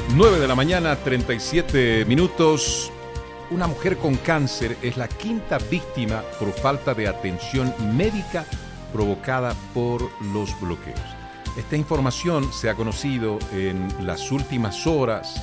9 de la mañana, 37 minutos. Una mujer con cáncer es la quinta víctima por falta de atención médica provocada por los bloqueos. Esta información se ha conocido en las últimas horas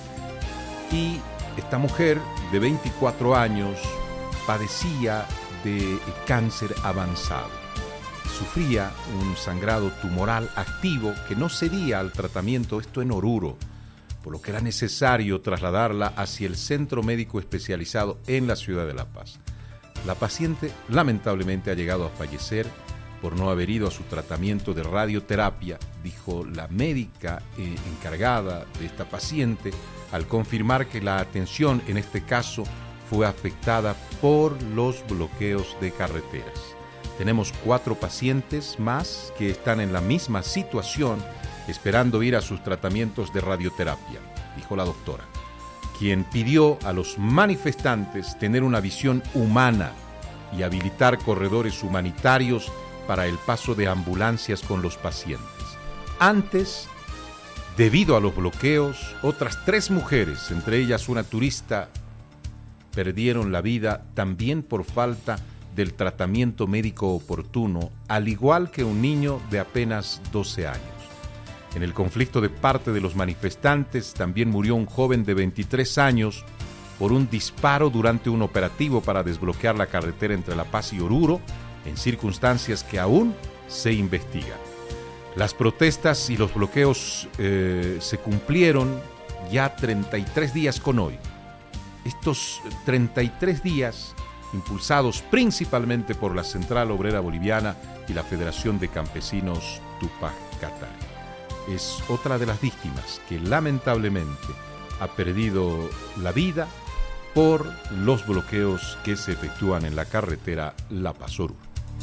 y esta mujer de 24 años padecía de cáncer avanzado. Sufría un sangrado tumoral activo que no cedía al tratamiento, esto en Oruro, por lo que era necesario trasladarla hacia el centro médico especializado en la ciudad de La Paz. La paciente lamentablemente ha llegado a fallecer por no haber ido a su tratamiento de radioterapia, dijo la médica encargada de esta paciente, al confirmar que la atención en este caso fue afectada por los bloqueos de carreteras. Tenemos 4 pacientes más que están en la misma situación, esperando ir a sus tratamientos de radioterapia, dijo la doctora, quien pidió a los manifestantes tener una visión humana y habilitar corredores humanitarios para el paso de ambulancias con los pacientes. Antes, debido a los bloqueos, otras 3 mujeres, entre ellas una turista, perdieron la vida también por falta del tratamiento médico oportuno, al igual que un niño de apenas 12 años. En el conflicto de parte de los manifestantes también murió un joven de 23 años por un disparo durante un operativo para desbloquear la carretera entre La Paz y Oruro, en circunstancias que aún se investigan. Las protestas y los bloqueos se cumplieron ya 33 días con hoy. Estos 33 días, impulsados principalmente por la Central Obrera Boliviana y la Federación de Campesinos Tupac Katari. Es otra de las víctimas que lamentablemente ha perdido la vida por los bloqueos que se efectúan en la carretera La Paz-Oruro.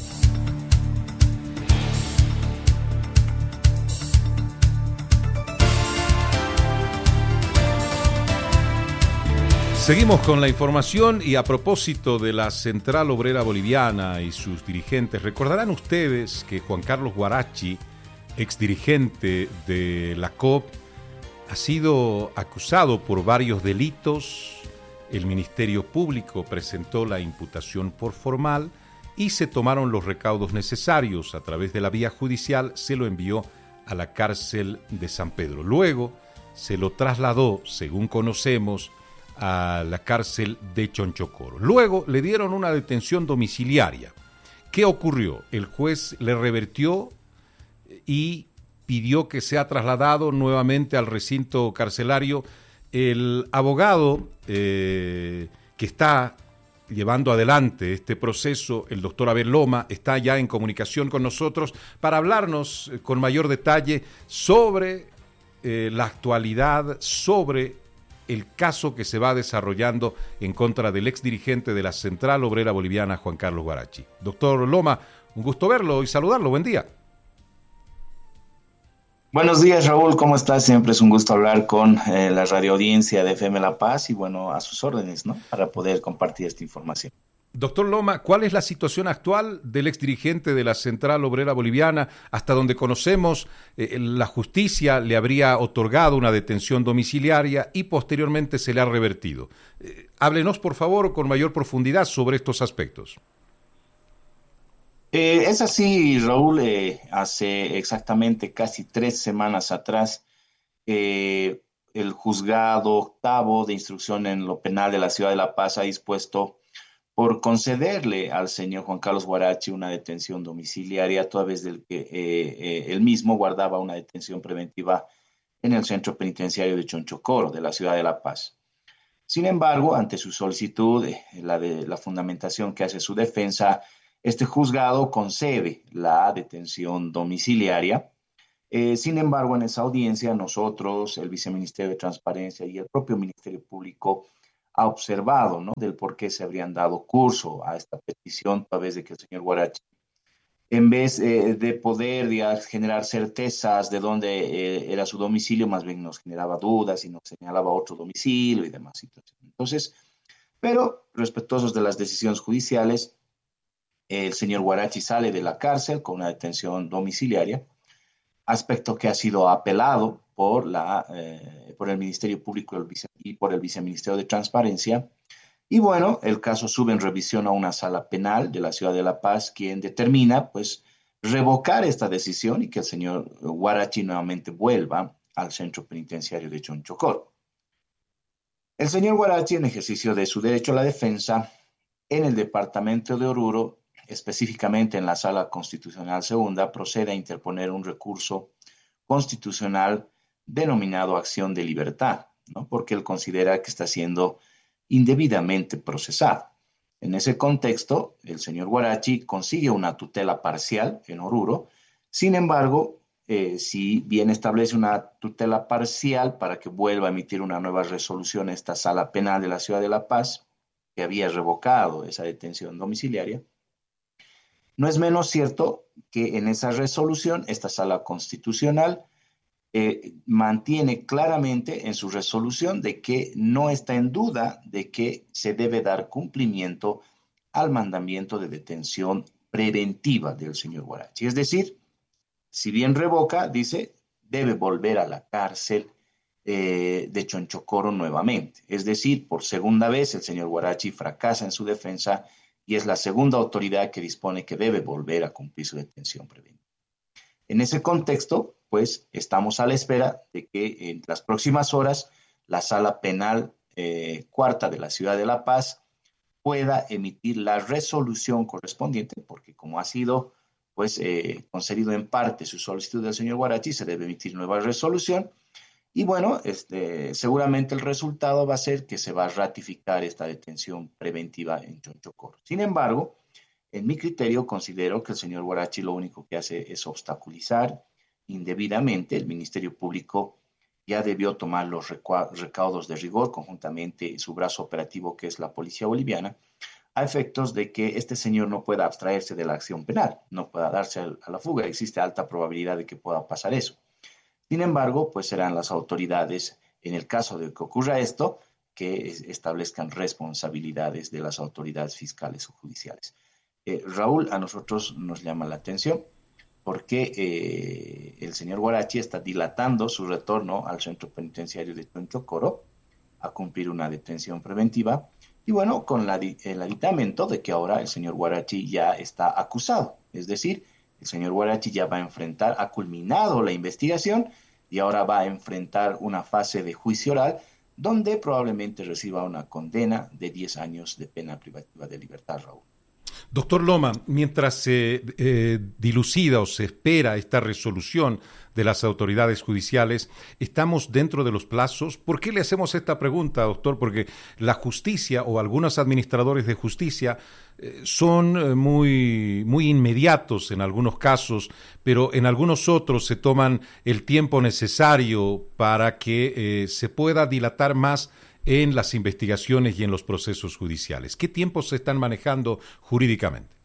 Seguimos con la información y a propósito de la Central Obrera Boliviana y sus dirigentes, recordarán ustedes que Juan Carlos Huarachi, exdirigente de la COP, ha sido acusado por varios delitos. El Ministerio Público presentó la imputación por formal y se tomaron los recaudos necesarios. A través de la vía judicial se lo envió a la cárcel de San Pedro. Luego se lo trasladó, según conocemos, a la cárcel de Chonchocoro. Luego le dieron una detención domiciliaria. ¿Qué ocurrió? El juez le revertió y pidió que sea trasladado nuevamente al recinto carcelario. El abogado que está llevando adelante este proceso, el doctor Abel Loma, está ya en comunicación con nosotros para hablarnos con mayor detalle sobre la actualidad, sobre el caso que se va desarrollando en contra del exdirigente de la Central Obrera Boliviana, Juan Carlos Huarachi. Doctor Loma, un gusto verlo y saludarlo. Buen día. Buenos días, Raúl, ¿cómo estás? Siempre es un gusto hablar con la radioaudiencia de FM La Paz y bueno, a sus órdenes, ¿no? Para poder compartir esta información. Doctor Loma, ¿cuál es la situación actual del exdirigente de la Central Obrera Boliviana? Hasta donde conocemos, la justicia le habría otorgado una detención domiciliaria y posteriormente se le ha revertido. Háblenos, por favor, con mayor profundidad sobre estos aspectos. Es así, Raúl, hace exactamente casi 3 semanas atrás, el juzgado octavo de instrucción en lo penal de la ciudad de La Paz ha dispuesto por concederle al señor Juan Carlos Huarachi una detención domiciliaria, toda vez del que él mismo guardaba una detención preventiva en el centro penitenciario de Chonchocoro, de la ciudad de La Paz. Sin embargo, ante su solicitud, la fundamentación que hace su defensa, este juzgado concede la detención domiciliaria. Sin embargo, en esa audiencia, nosotros, el Viceministerio de Transparencia y el propio Ministerio Público ha observado, ¿no?, del por qué se habrían dado curso a esta petición, a través de que el señor Huarachi, en vez de poder, digamos, generar certezas de dónde era su domicilio, más bien nos generaba dudas y nos señalaba otro domicilio y demás situaciones. Entonces, pero respetuosos de las decisiones judiciales, el señor Huarachi sale de la cárcel con una detención domiciliaria, aspecto que ha sido apelado por la por el Ministerio Público y por el Viceministerio de Transparencia. Y bueno, el caso sube en revisión a una sala penal de la ciudad de La Paz, quien determina, pues, revocar esta decisión y que el señor Huarachi nuevamente vuelva al centro penitenciario de Chonchocoro. El señor Huarachi, en ejercicio de su derecho a la defensa, en el departamento de Oruro, específicamente en la Sala Constitucional Segunda, procede a interponer un recurso constitucional denominado acción de libertad, ¿no? Porque él considera que está siendo indebidamente procesado. En ese contexto, el señor Huarachi consigue una tutela parcial en Oruro. Sin embargo, si bien establece una tutela parcial para que vuelva a emitir una nueva resolución esta sala penal de la ciudad de La Paz, que había revocado esa detención domiciliaria, no es menos cierto que en esa resolución, esta sala constitucional mantiene claramente en su resolución de que no está en duda de que se debe dar cumplimiento al mandamiento de detención preventiva del señor Huarachi. Es decir, si bien revoca, dice, debe volver a la cárcel de Chonchocoro nuevamente. Es decir, por segunda vez el señor Huarachi fracasa en su defensa y es la segunda autoridad que dispone que debe volver a cumplir su detención preventiva. En ese contexto, pues estamos a la espera de que en las próximas horas la Sala Penal Cuarta de la Ciudad de La Paz pueda emitir la resolución correspondiente, porque como ha sido pues concedido en parte su solicitud del señor Huarachi, se debe emitir nueva resolución. Y bueno, seguramente el resultado va a ser que se va a ratificar esta detención preventiva en Chonchocoro. Sin embargo, en mi criterio, considero que el señor Huarachi lo único que hace es obstaculizar indebidamente. El Ministerio Público ya debió tomar los recaudos de rigor, conjuntamente su brazo operativo, que es la Policía Boliviana, a efectos de que este señor no pueda abstraerse de la acción penal, no pueda darse a la fuga. Existe alta probabilidad de que pueda pasar eso. Sin embargo, pues serán las autoridades, en el caso de que ocurra esto, que establezcan responsabilidades de las autoridades fiscales o judiciales. Raúl, a nosotros nos llama la atención porque el señor Huarachi está dilatando su retorno al centro penitenciario de Chonchocoro a cumplir una detención preventiva y bueno, con el aditamento de que ahora el señor Huarachi ya está acusado, es decir, el señor Huarachi ya va a enfrentar, ha culminado la investigación y ahora va a enfrentar una fase de juicio oral donde probablemente reciba una condena de 10 años de pena privativa de libertad, Raúl. Doctor Loma, mientras se dilucida o se espera esta resolución de las autoridades judiciales, ¿estamos dentro de los plazos? ¿Por qué le hacemos esta pregunta, doctor? Porque la justicia o algunos administradores de justicia son muy inmediatos en algunos casos, pero en algunos otros se toman el tiempo necesario para que se pueda dilatar más en las investigaciones y en los procesos judiciales. ¿Qué tiempos se están manejando jurídicamente?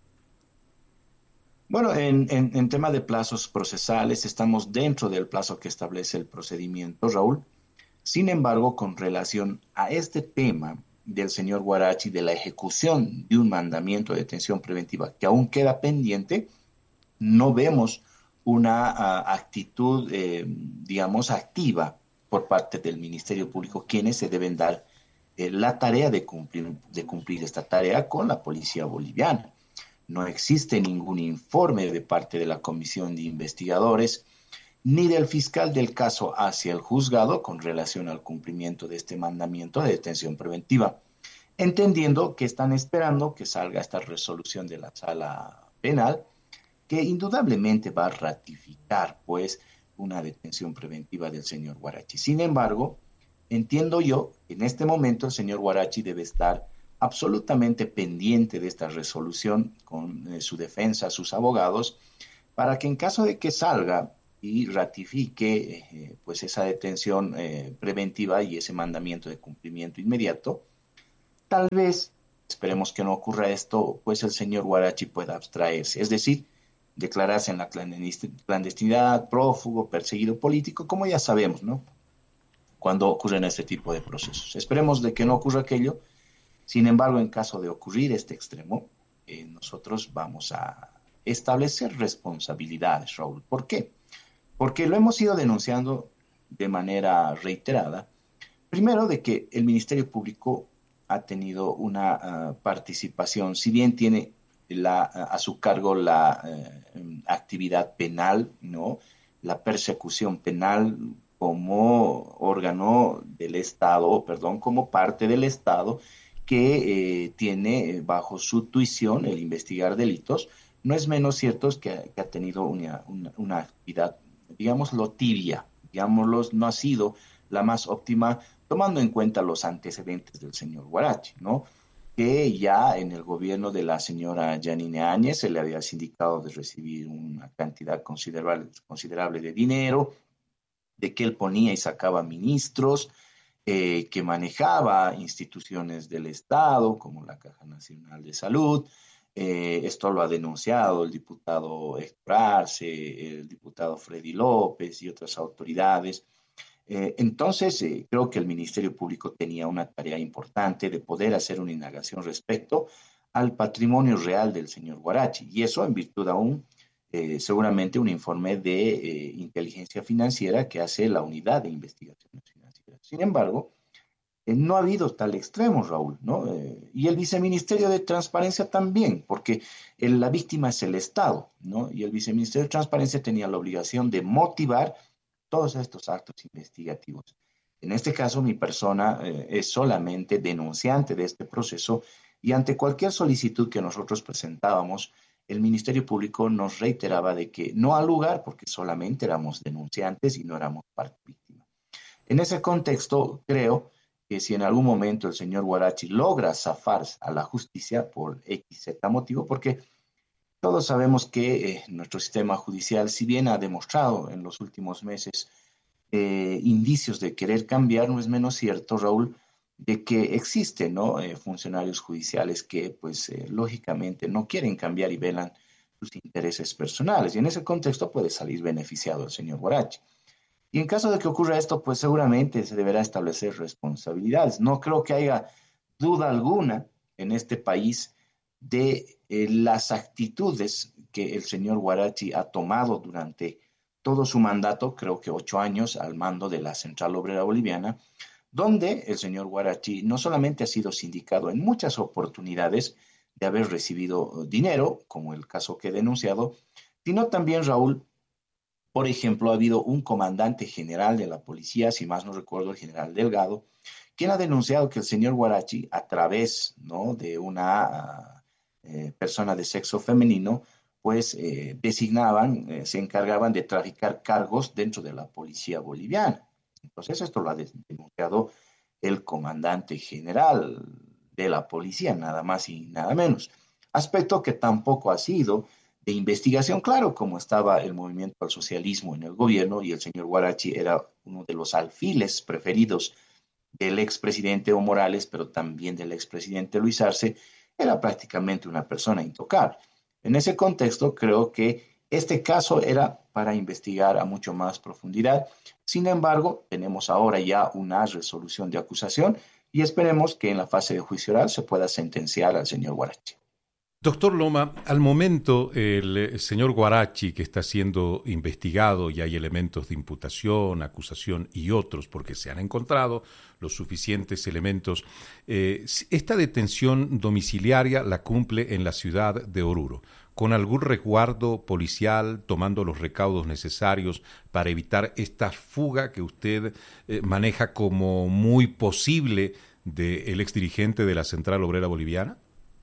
Bueno, en tema de plazos procesales, estamos dentro del plazo que establece el procedimiento, Raúl. Sin embargo, con relación a este tema del señor Huarachi, de la ejecución de un mandamiento de detención preventiva que aún queda pendiente, no vemos una actitud, digamos, activa por parte del Ministerio Público, quienes se deben dar la tarea de cumplir esta tarea con la policía boliviana. No existe ningún informe de parte de la Comisión de Investigadores ni del fiscal del caso hacia el juzgado con relación al cumplimiento de este mandamiento de detención preventiva, entendiendo que están esperando que salga esta resolución de la sala penal, que indudablemente va a ratificar, pues, una detención preventiva del señor Huarachi. Sin embargo, entiendo yo que en este momento el señor Huarachi debe estar absolutamente pendiente de esta resolución con su defensa, sus abogados, para que en caso de que salga y ratifique pues esa detención preventiva y ese mandamiento de cumplimiento inmediato, tal vez, esperemos que no ocurra esto, pues el señor Huarachi pueda abstraerse, es decir, declararse en la clandestinidad, prófugo, perseguido político, como ya sabemos, ¿no? Cuando ocurren este tipo de procesos. Esperemos de que no ocurra aquello. Sin embargo, en caso de ocurrir este extremo, nosotros vamos a establecer responsabilidades, Raúl. ¿Por qué? Porque lo hemos ido denunciando de manera reiterada. Primero, de que el Ministerio Público ha tenido una participación, si bien tiene a su cargo la actividad penal, ¿no? La persecución penal como órgano del Estado, perdón, como parte del Estado que tiene bajo su tuición el investigar delitos, no es menos cierto que ha tenido una actividad, digámoslo, tibia, digámoslo, no ha sido la más óptima, tomando en cuenta los antecedentes del señor Huarache, ¿no? Que ya en el gobierno de la señora Yanine Áñez se le había sindicado de recibir una cantidad considerable de dinero, de que él ponía y sacaba ministros, que manejaba instituciones del Estado, como la Caja Nacional de Salud. Esto lo ha denunciado el diputado Héctor Arce, el diputado Freddy López y otras autoridades. Entonces, creo que el Ministerio Público tenía una tarea importante de poder hacer una indagación respecto al patrimonio real del señor Huarache, y eso en virtud aún seguramente un informe de inteligencia financiera que hace la unidad de investigaciones financieras. Sin embargo, no ha habido tal extremo, Raúl, ¿no? Y el viceministerio de Transparencia también, porque la víctima es el Estado, ¿no? Y el viceministerio de Transparencia tenía la obligación de motivar todos estos actos investigativos. En este caso, mi persona es solamente denunciante de este proceso y ante cualquier solicitud que nosotros presentábamos, el Ministerio Público nos reiteraba de que no ha lugar porque solamente éramos denunciantes y no éramos parte víctima. En ese contexto, creo que si en algún momento el señor Huarache logra zafar a la justicia por XZ motivo, porque todos sabemos que nuestro sistema judicial, si bien ha demostrado en los últimos meses indicios de querer cambiar, no es menos cierto, Raúl, de que existen, ¿no? Funcionarios judiciales que, pues, lógicamente no quieren cambiar y velan sus intereses personales. Y en ese contexto puede salir beneficiado el señor Huarache. Y en caso de que ocurra esto, pues seguramente se deberá establecer responsabilidades. No creo que haya duda alguna en este país de las actitudes que el señor Huarache ha tomado durante todo su mandato, creo que 8 años al mando de la Central Obrera Boliviana, donde el señor Huarache no solamente ha sido sindicado en muchas oportunidades de haber recibido dinero, como el caso que he denunciado, sino también, Raúl, por ejemplo, ha habido un comandante general de la policía, si más no recuerdo, el general Delgado, quien ha denunciado que el señor Huarache, a través, ¿no?, de una persona de sexo femenino, pues designaban, se encargaban de traficar cargos dentro de la policía boliviana. Entonces, esto lo ha denunciado el comandante general de la policía, nada más y nada menos. Aspecto que tampoco ha sido de investigación, claro, como estaba el movimiento al socialismo en el gobierno y el señor Huarache era uno de los alfiles preferidos del expresidente Evo Morales, pero también del expresidente Luis Arce, era prácticamente una persona intocable. En ese contexto, creo que este caso era para investigar a mucho más profundidad. Sin embargo, tenemos ahora ya una resolución de acusación y esperemos que en la fase de juicio oral se pueda sentenciar al señor Huarache. Doctor Loma, al momento el señor Huarache, que está siendo investigado y hay elementos de imputación, acusación y otros, porque se han encontrado los suficientes elementos, esta detención domiciliaria la cumple en la ciudad de Oruro, con algún resguardo policial, tomando los recaudos necesarios para evitar esta fuga que usted maneja como muy posible del exdirigente de la Central Obrera Boliviana.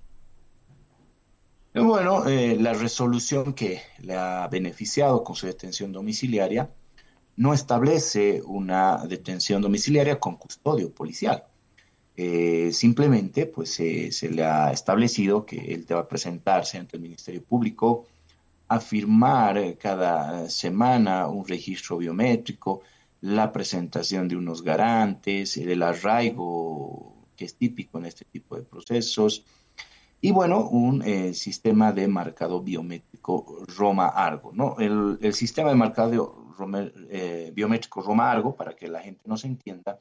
Bueno, la resolución que le ha beneficiado con su detención domiciliaria no establece una detención domiciliaria con custodio policial. Simplemente, pues, se le ha establecido que él deba presentarse ante el Ministerio Público, a firmar cada semana un registro biométrico, la presentación de unos garantes, el arraigo que es típico en este tipo de procesos, y bueno, un sistema de marcado biométrico Roma-Argo, ¿no? El sistema de marcado biométrico Roma-Argo, para que la gente nos entienda,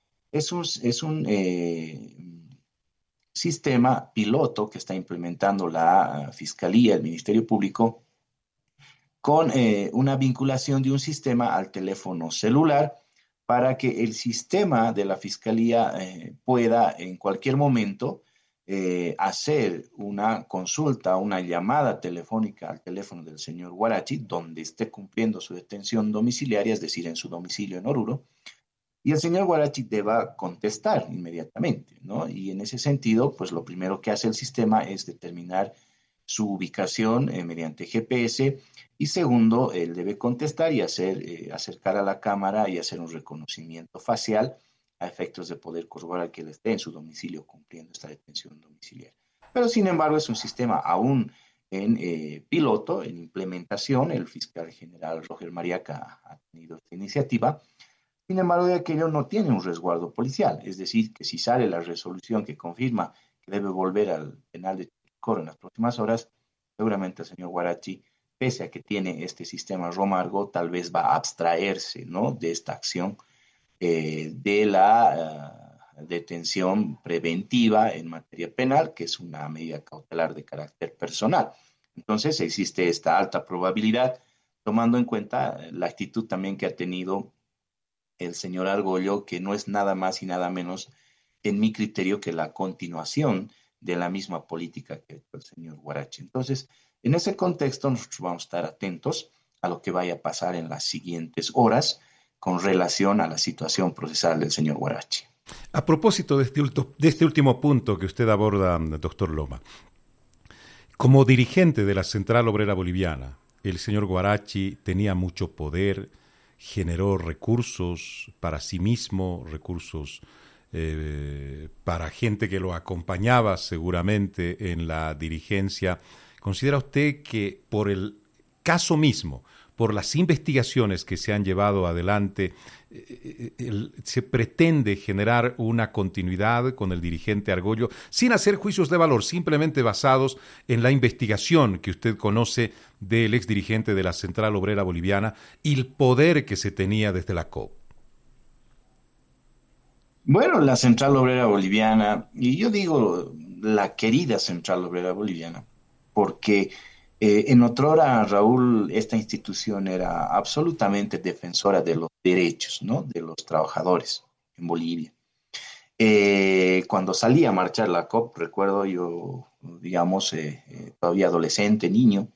es un sistema piloto que está implementando la Fiscalía, el Ministerio Público, con una vinculación de un sistema al teléfono celular para que el sistema de la Fiscalía pueda en cualquier momento hacer una consulta, una llamada telefónica al teléfono del señor Guarachi, donde esté cumpliendo su detención domiciliaria, es decir, en su domicilio en Oruro, y el señor Guarachi deba contestar inmediatamente, ¿no? Y en ese sentido, pues lo primero que hace el sistema es determinar su ubicación mediante GPS y segundo, él debe contestar y acercar a la cámara y hacer un reconocimiento facial a efectos de poder corroborar que él esté en su domicilio cumpliendo esta detención domiciliaria. Pero sin embargo es un sistema aún en piloto, en implementación. El fiscal general Roger Mariaca ha tenido esta iniciativa. Sin embargo, de aquello no tiene un resguardo policial, es decir, que si sale la resolución que confirma que debe volver al penal de Chicoro en las próximas horas, seguramente el señor Guarachi, pese a que tiene este sistema Romargo, tal vez va a abstraerse, ¿no?, de esta acción de la detención preventiva en materia penal, que es una medida cautelar de carácter personal. Entonces, existe esta alta probabilidad, tomando en cuenta la actitud también que ha tenido el señor Argollo, que no es nada más y nada menos, en mi criterio, que la continuación de la misma política que el señor Guarachi. Entonces, en ese contexto, nosotros vamos a estar atentos a lo que vaya a pasar en las siguientes horas con relación a la situación procesal del señor Guarachi. A propósito de este último punto que usted aborda, doctor Loma, como dirigente de la Central Obrera Boliviana, el señor Guarachi tenía mucho poder, generó recursos para sí mismo, recursos para gente que lo acompañaba seguramente en la dirigencia. ¿Considera usted que por el caso mismo, por las investigaciones que se han llevado adelante, se pretende generar una continuidad con el dirigente Argollo sin hacer juicios de valor, simplemente basados en la investigación que usted conoce del exdirigente de la Central Obrera Boliviana y el poder que se tenía desde la COP? Bueno, la Central Obrera Boliviana, y yo digo la querida Central Obrera Boliviana, porque en otrora, Raúl, esta institución era absolutamente defensora de los derechos, ¿no?, de los trabajadores en Bolivia. Cuando salí a marchar la COP, recuerdo yo, digamos, todavía adolescente, niño,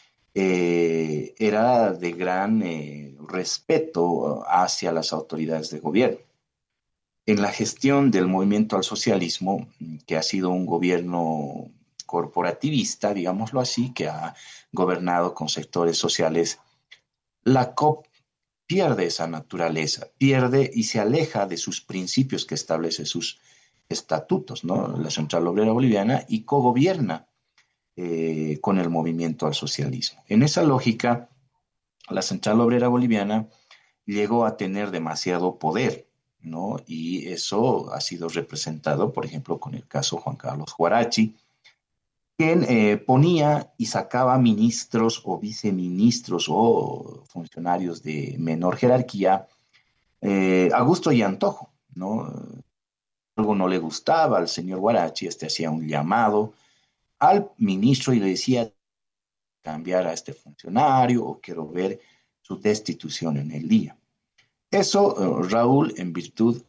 era de gran respeto hacia las autoridades de gobierno. En la gestión del movimiento al socialismo, que ha sido un gobierno corporativista, digámoslo así, que ha gobernado con sectores sociales, la COP pierde esa naturaleza, pierde y se aleja de sus principios que establece sus estatutos, ¿no?, la Central Obrera Boliviana, y cogobierna con el movimiento al socialismo. En esa lógica, la Central Obrera Boliviana llegó a tener demasiado poder, ¿no? Y eso ha sido representado, por ejemplo, con el caso Juan Carlos Huarachi, quien ponía y sacaba ministros o viceministros o funcionarios de menor jerarquía a gusto y antojo, ¿no? Algo no le gustaba al señor Huarachi, hacía un llamado al ministro y le decía cambiar a este funcionario o quiero ver su destitución en el día. Eso, Raúl, en virtud,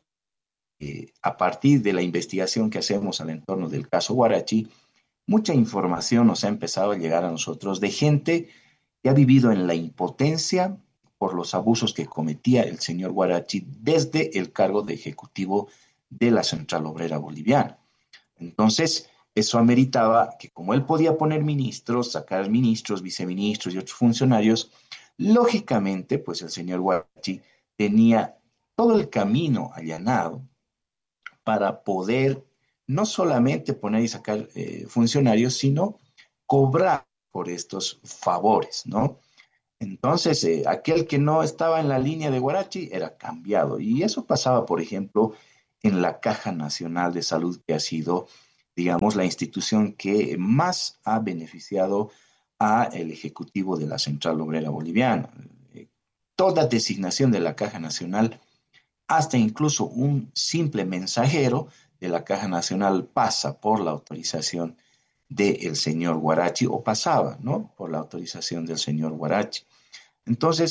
a partir de la investigación que hacemos al entorno del caso Huarachi, mucha información nos ha empezado a llegar a nosotros de gente que ha vivido en la impotencia por los abusos que cometía el señor Huarachi desde el cargo de ejecutivo de la Central Obrera Boliviana. Entonces, eso ameritaba que como él podía poner ministros, sacar ministros, viceministros y otros funcionarios, lógicamente, pues el señor Huarachi tenía todo el camino allanado para poder no solamente poner y sacar funcionarios, sino cobrar por estos favores, ¿no? Entonces, aquel que no estaba en la línea de Huarachi era cambiado. Y eso pasaba, por ejemplo, en la Caja Nacional de Salud, que ha sido, digamos, la institución que más ha beneficiado al Ejecutivo de la Central Obrera Boliviana. Toda designación de la Caja Nacional, hasta incluso un simple mensajero de la Caja Nacional pasa por la autorización del señor Huarachi o pasaba, ¿no?, por la autorización del señor Huarachi. Entonces,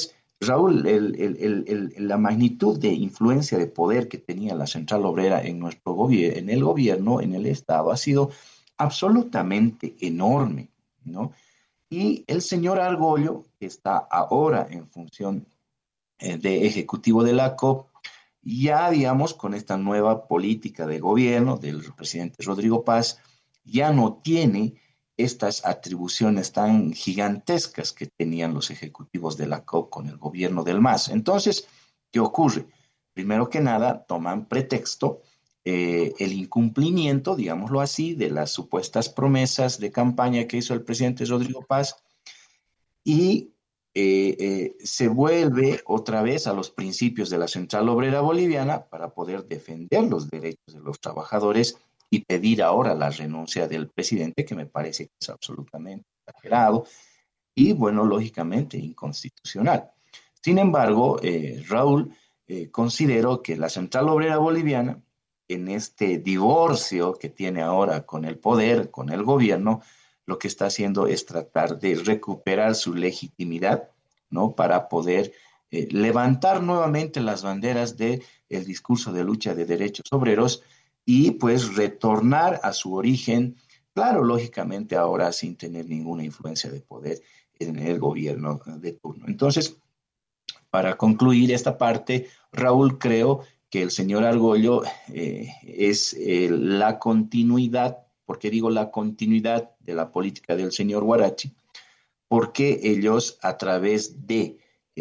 Raúl, la magnitud de influencia de poder que tenía la Central Obrera en en el gobierno, en el Estado, ha sido absolutamente enorme, ¿no? Y el señor Argollo, que está ahora en función de ejecutivo de la COP, ya, digamos, con esta nueva política de gobierno del presidente Rodrigo Paz, ya no tiene estas atribuciones tan gigantescas que tenían los ejecutivos de la COP con el gobierno del MAS. Entonces, ¿qué ocurre? Primero que nada, toman pretexto el incumplimiento, digámoslo así, de las supuestas promesas de campaña que hizo el presidente Rodrigo Paz y se vuelve otra vez a los principios de la Central Obrera Boliviana para poder defender los derechos de los trabajadores y pedir ahora la renuncia del presidente, que me parece que es absolutamente exagerado y, bueno, lógicamente inconstitucional. Sin embargo, Raúl, considero que la Central Obrera Boliviana, en este divorcio que tiene ahora con el poder, con el gobierno, lo que está haciendo es tratar de recuperar su legitimidad, ¿no? Para poder levantar nuevamente las banderas del discurso de lucha de derechos obreros y pues retornar a su origen, claro, lógicamente ahora sin tener ninguna influencia de poder en el gobierno de turno. Entonces, para concluir esta parte, Raúl, creo que el señor Argollo es la continuidad, ¿por qué digo la continuidad de la política del señor Huarachi? Porque ellos a través de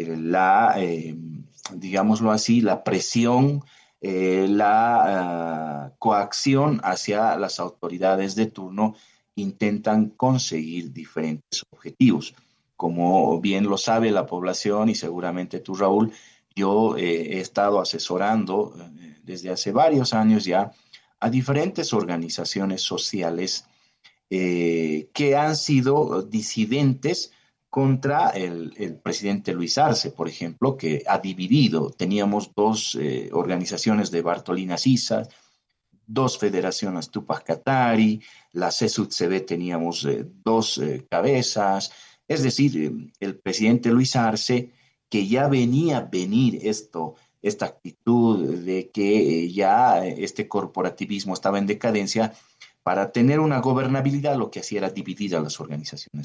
digámoslo así, la presión, la coacción hacia las autoridades de turno, intentan conseguir diferentes objetivos. Como bien lo sabe la población y seguramente tú, Raúl, yo he estado asesorando desde hace varios años ya a diferentes organizaciones sociales que han sido disidentes contra el presidente Luis Arce, por ejemplo, que ha dividido. Teníamos dos organizaciones de Bartolina Sisa, dos federaciones Tupac Katari, la CSUTCB teníamos dos cabezas, es decir, el presidente Luis Arce, que ya venía a venir esta actitud de que ya este corporativismo estaba en decadencia, para tener una gobernabilidad lo que hacía era dividir a las organizaciones.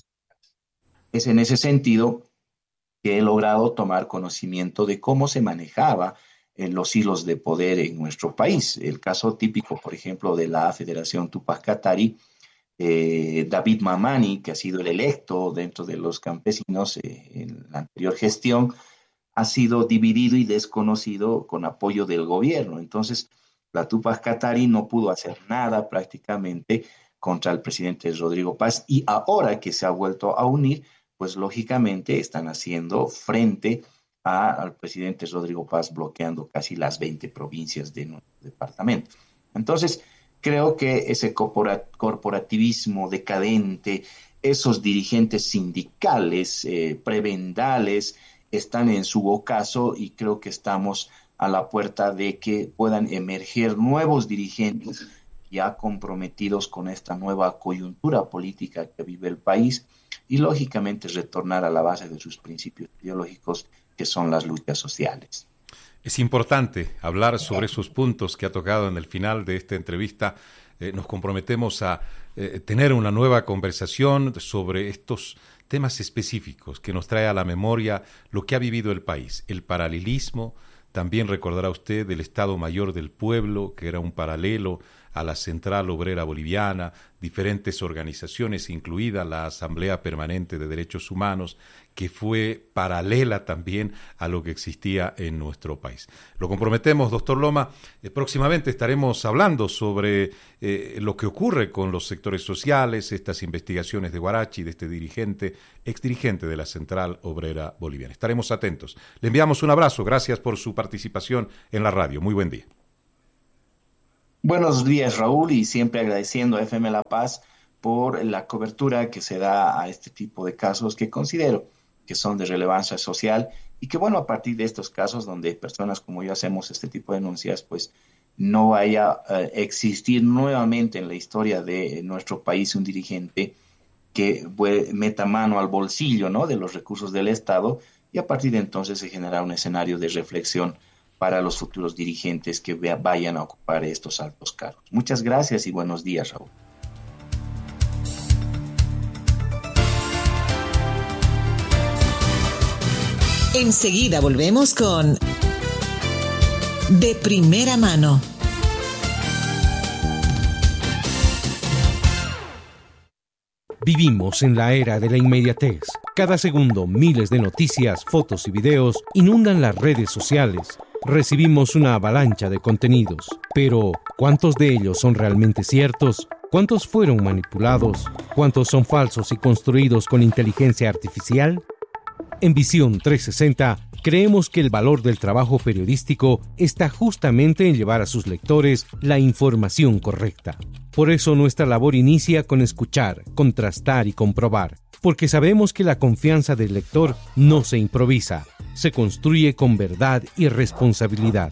Es en ese sentido que he logrado tomar conocimiento de cómo se manejaba en los hilos de poder en nuestro país. El caso típico, por ejemplo, de la Federación Tupac Katari, David Mamani, que ha sido el electo dentro de los campesinos en la anterior gestión, ha sido dividido y desconocido con apoyo del gobierno. Entonces, la Tupac Katari no pudo hacer nada prácticamente contra el presidente Rodrigo Paz y ahora que se ha vuelto a unir, pues lógicamente están haciendo frente al presidente Rodrigo Paz bloqueando casi las 20 provincias de nuestro departamento. Entonces, creo que ese corporativismo decadente, esos dirigentes sindicales, prebendales, están en su ocaso y creo que estamos a la puerta de que puedan emerger nuevos dirigentes ya comprometidos con esta nueva coyuntura política que vive el país y lógicamente retornar a la base de sus principios ideológicos que son las luchas sociales. Es importante hablar sobre esos puntos que ha tocado en el final de esta entrevista. Nos comprometemos a tener una nueva conversación sobre estos temas específicos que nos trae a la memoria lo que ha vivido el país, el paralelismo. También recordará usted del Estado Mayor del Pueblo, que era un paralelo a la Central Obrera Boliviana, diferentes organizaciones, incluida la Asamblea Permanente de Derechos Humanos, que fue paralela también a lo que existía en nuestro país. Lo comprometemos, doctor Loma. Próximamente estaremos hablando sobre lo que ocurre con los sectores sociales, estas investigaciones de Huarachi, de este dirigente, exdirigente de la Central Obrera Boliviana. Estaremos atentos. Le enviamos un abrazo. Gracias por su participación en la radio. Muy buen día. Buenos días, Raúl, y siempre agradeciendo a FM La Paz por la cobertura que se da a este tipo de casos que considero que son de relevancia social y que, bueno, a partir de estos casos donde personas como yo hacemos este tipo de denuncias, pues no vaya a existir nuevamente en la historia de nuestro país un dirigente que meta mano al bolsillo, ¿no?, de los recursos del Estado y a partir de entonces se genera un escenario de reflexión para los futuros dirigentes que vayan a ocupar estos altos cargos. Muchas gracias y buenos días, Raúl. Enseguida volvemos con De Primera Mano. Vivimos en la era de la inmediatez. Cada segundo, miles de noticias, fotos y videos inundan las redes sociales. Recibimos una avalancha de contenidos. Pero, ¿cuántos de ellos son realmente ciertos? ¿Cuántos fueron manipulados? ¿Cuántos son falsos y construidos con inteligencia artificial? En Visión 360, creemos que el valor del trabajo periodístico está justamente en llevar a sus lectores la información correcta. Por eso nuestra labor inicia con escuchar, contrastar y comprobar, porque sabemos que la confianza del lector no se improvisa, se construye con verdad y responsabilidad.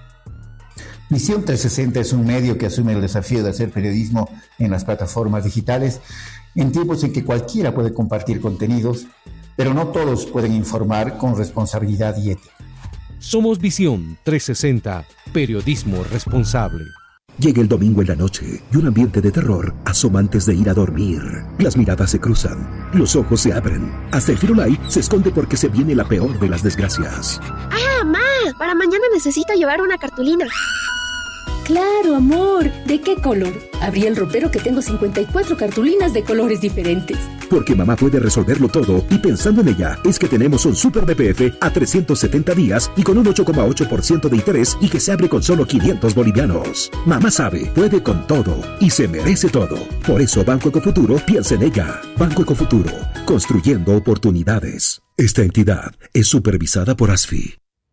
Visión 360 es un medio que asume el desafío de hacer periodismo en las plataformas digitales en tiempos en que cualquiera puede compartir contenidos, pero no todos pueden informar con responsabilidad y ética. Somos Visión 360, periodismo responsable. Llega el domingo en la noche y un ambiente de terror asoma antes de ir a dormir. Las miradas se cruzan, los ojos se abren. Hasta el firulai se esconde porque se viene la peor de las desgracias. ¡Ah, ma! Para mañana necesito llevar una cartulina. ¡Claro, amor! ¿De qué color? Abrí el ropero que tengo 54 cartulinas de colores diferentes. Porque mamá puede resolverlo todo y pensando en ella es que tenemos un super BPF a 370 días y con un 8,8% de interés y que se abre con solo 500 bolivianos. Mamá sabe, puede con todo y se merece todo. Por eso Banco Ecofuturo piensa en ella. Banco Ecofuturo, construyendo oportunidades. Esta entidad es supervisada por ASFI.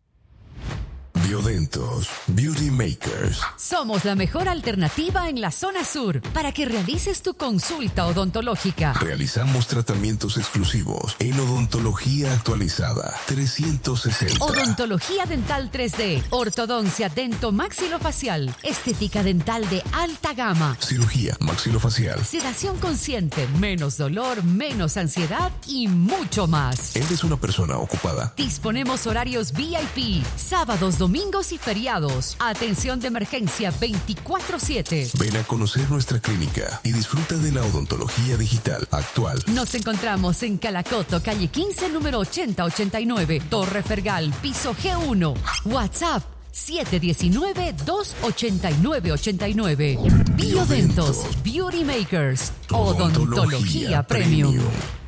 Biodentos, Beauty Makers. Somos la mejor alternativa en la zona sur para que realices tu consulta odontológica. Realizamos tratamientos exclusivos en odontología actualizada 360. Odontología dental 3D, ortodoncia dento-maxilofacial, estética dental de alta gama, cirugía maxilofacial, sedación consciente, menos dolor, menos ansiedad y mucho más. ¿Eres una persona ocupada? Disponemos horarios VIP, sábados, domingos y feriados. Atención de emergencia 24/7. Ven a conocer nuestra clínica y disfruta de la odontología digital actual. Nos encontramos en Calacoto, calle 15, número 8089, Torre Fergal, piso G1. WhatsApp 719-289-89. Biodentos, Beauty Makers, odontología premium.